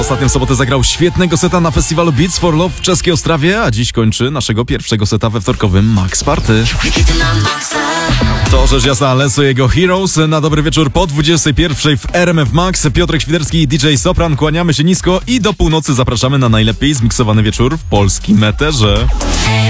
ostatnią sobotę zagrał świetnego seta na festiwalu Beats for Love w czeskiej Ostrawie, a dziś kończy naszego pierwszego seta we wtorkowym Max Party. To rzecz jasna, Alesso i jego Heroes. Na dobry wieczór po 21 w RMF Max. Piotrek Świderski i DJ Sopran. Kłaniamy się nisko i do północy zapraszamy na najlepiej zmiksowany wieczór w polskim eterze.